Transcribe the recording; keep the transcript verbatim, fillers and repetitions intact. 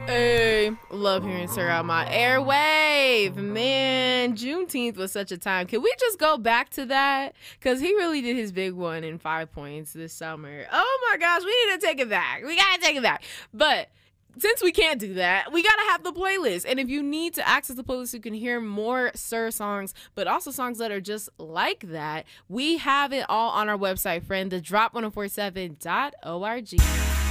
Hey, love hearing Sir on my airwave. Man, Juneteenth was such a time. Can we just go back to that? Because he really did his big one in Five Points this summer. Oh my gosh, we need to take it back. We got to take it back. But since we can't do that, we got to have the playlist. And if you need to access the playlist, you can hear more Sir songs, but also songs that are just like that. We have it all on our website, friend, the drop one oh four seven dot org.